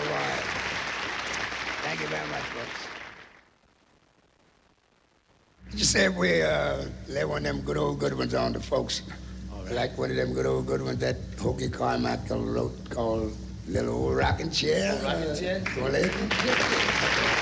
boy. Thank you very much, folks. You said we lay one of them good ones on the folks. Right. Like one of them good ones that Hoagy Carmichael wrote called Little Old Rocking Chair. Rocking Chair?